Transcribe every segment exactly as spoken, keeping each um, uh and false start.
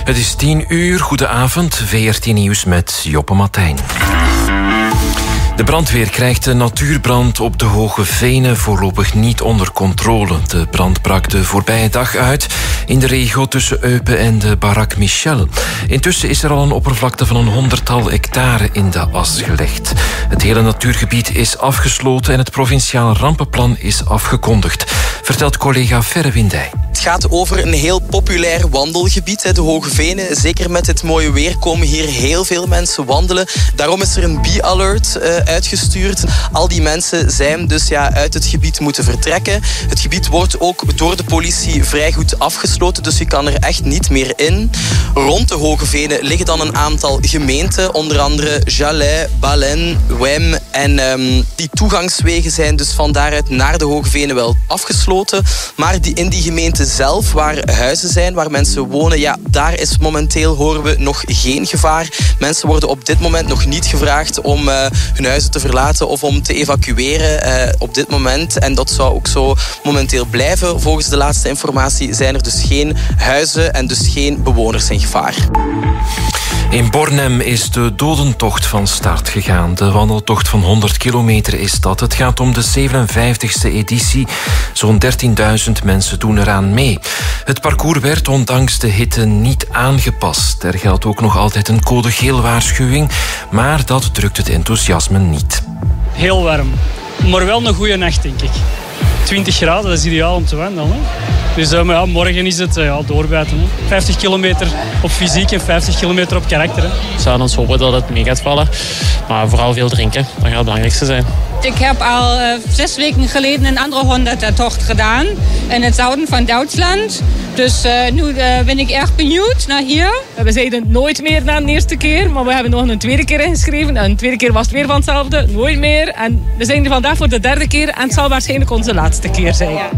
Het is tien uur, goedenavond, V R T Nieuws met Joppe Martijn. De brandweer krijgt de natuurbrand op de Hoge Venen voorlopig niet onder controle. De brand brak de voorbije dag uit in de regio tussen Eupen en de Barak Michel. Intussen is er al een oppervlakte van een honderdtal hectare in de as gelegd. Het hele natuurgebied is afgesloten en het provinciaal rampenplan is afgekondigd, vertelt collega Ferre Windij. Het gaat over een heel populair wandelgebied, de Hoge Venen. Zeker met het mooie weer komen hier heel veel mensen wandelen. Daarom is er een bee-alert uitgestuurd. Al die mensen zijn dus ja, uit het gebied moeten vertrekken. Het gebied wordt ook door de politie vrij goed afgesloten, dus je kan er echt niet meer in. Rond de Hoge Venen liggen dan een aantal gemeenten, onder andere Jalais, Balen, Wem. En um, die toegangswegen zijn dus van daaruit naar de Hoge Venen wel afgesloten. Maar die, in die gemeenten zelf, waar huizen zijn, waar mensen wonen, ja, daar is momenteel, horen we, nog geen gevaar. Mensen worden op dit moment nog niet gevraagd om uh, hun huizen te verlaten of om te evacueren uh, op dit moment. En dat zou ook zo momenteel blijven. Volgens de laatste informatie zijn er dus geen huizen en dus geen bewoners in gevaar. In Bornem is de dodentocht van start gegaan. De wandeltocht van honderd kilometer is dat. Het gaat om de zevenenvijftigste editie. Zo'n dertienduizend mensen doen eraan mee. Het parcours werd ondanks de hitte niet aangepast. Er geldt ook nog altijd een code geel waarschuwing, maar dat drukt het enthousiasme niet. Heel warm, maar wel een goede nacht, denk ik. twintig graden, dat is ideaal om te wandelen. Hè? Dus uh, maar ja, morgen is het uh, ja, doorbijten. Hè? vijftig kilometer op fysiek en vijftig kilometer op karakter. Hè? We zouden ons hopen dat het mee gaat vallen. Maar vooral veel drinken, dat gaat het belangrijkste zijn. Ik heb al uh, zes weken geleden een andere honderdtocht gedaan. In het zuiden van Duitsland. Dus uh, nu uh, ben ik erg benieuwd naar hier. We zeiden nooit meer na de eerste keer. Maar we hebben nog een tweede keer ingeschreven. En de tweede keer was het weer van hetzelfde. Nooit meer. En we zijn er vandaag voor de derde keer. En het zal waarschijnlijk onze laatste keer zijn. Ja.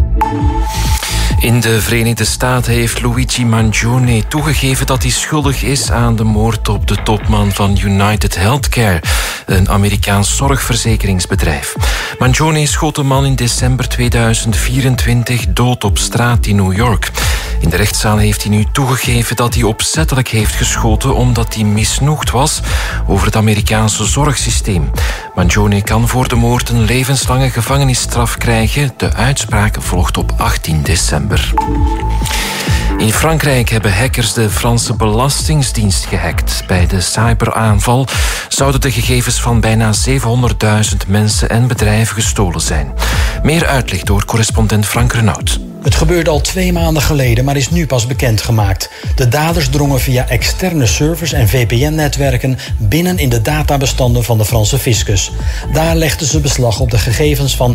In de Verenigde Staten heeft Luigi Mangione toegegeven dat hij schuldig is aan de moord op de topman van United Healthcare, een Amerikaans zorgverzekeringsbedrijf. Mangione schoot de man in december tweeduizend vierentwintig dood op straat in New York. In de rechtszaal heeft hij nu toegegeven dat hij opzettelijk heeft geschoten omdat hij misnoegd was over het Amerikaanse zorgsysteem. Mangione kan voor de moord een levenslange gevangenisstraf krijgen. De uitspraak volgt op achttien december. In Frankrijk hebben hackers de Franse Belastingdienst gehackt. Bij de cyberaanval zouden de gegevens van bijna zevenhonderdduizend mensen en bedrijven gestolen zijn. Meer uitleg door correspondent Frank Renaud. Het gebeurde al twee maanden geleden, maar is nu pas bekendgemaakt. De daders drongen via externe servers en V P N-netwerken binnen in de databestanden van de Franse fiscus. Daar legden ze beslag op de gegevens van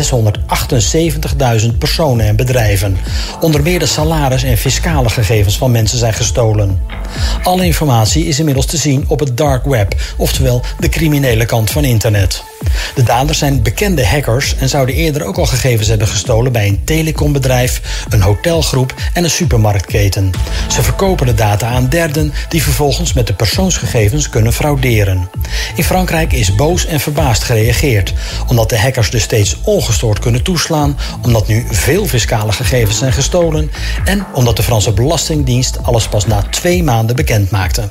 zeshonderdachtenzeventigduizend personen en bedrijven. Onder meer de salaris- en fiscale gegevens van mensen zijn gestolen. Alle informatie is inmiddels te zien op het dark web, oftewel de criminele kant van internet. De daders zijn bekende hackers en zouden eerder ook al gegevens hebben gestolen bij een telecombedrijf, een hotelgroep en een supermarktketen. Ze verkopen de data aan derden die vervolgens met de persoonsgegevens kunnen frauderen. In Frankrijk is boos en verbaasd gereageerd, omdat de hackers dus steeds ongestoord kunnen toeslaan, omdat nu veel fiscale gegevens zijn gestolen en omdat de Franse Belastingdienst alles pas na twee maanden bekend maakte.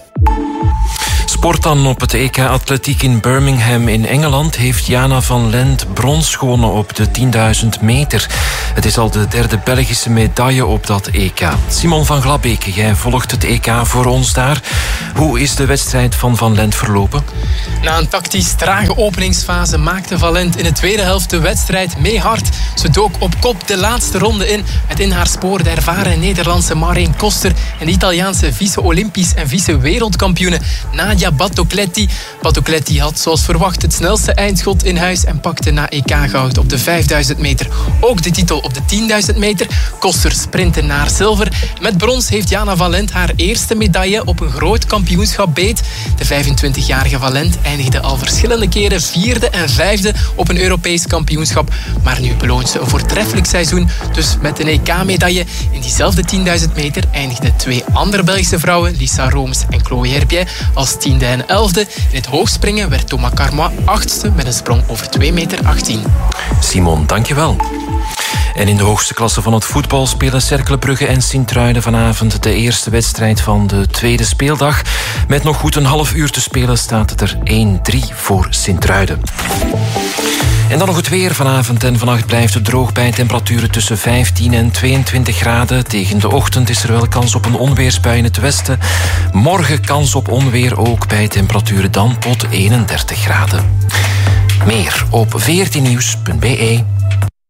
Sport dan op het E K Atletiek in Birmingham in Engeland heeft Jana van Lent brons gewonnen op de tienduizend meter. Het is al de derde Belgische medaille op dat E K. Simon van Glabeke, jij volgt het E K voor ons daar. Hoe is de wedstrijd van Van Lent verlopen? Na een tactisch trage openingsfase maakte Van Lent in de tweede helft de wedstrijd mee hard. Ze dook op kop de laatste ronde in, met in haar spoor de ervaren Nederlandse Marijn Koster en de Italiaanse vice-Olympisch en vice-wereldkampioene Nadia Battocletti. Battocletti had zoals verwacht het snelste eindschot in huis en pakte na E K-goud op de vijfduizend meter ook de titel op de tienduizend meter. Koster sprintte naar zilver. Met brons heeft Jana van Lent haar eerste medaille op een groot kampioenschap beet. De vijfentwintigjarige Van Lent eindigde al verschillende keren vierde en vijfde op een Europees kampioenschap. Maar nu beloont ze een voortreffelijk seizoen. Dus met een E K-medaille in diezelfde tienduizend meter eindigden twee andere Belgische vrouwen, Lisa Rooms en Chloe Herbier, als tiende en elfde. In het hoogspringen werd Thomas Carmois achtste met een sprong over twee meter achttien. Simon, dankjewel. En in de hoogste klasse van het voetbal spelen Cercle Brugge en Sint-Truiden vanavond de eerste wedstrijd van de tweede speeldag. Met nog goed een half uur te spelen staat het er één drie voor Sint-Truiden. En dan nog het weer. Vanavond en vannacht blijft het droog bij temperaturen tussen vijftien en tweeëntwintig graden. Tegen de ochtend is er wel kans op een onweersbui in het westen. Morgen kans op onweer ook bij temperaturen dan tot eenendertig graden. Meer op veertien nieuws punt be.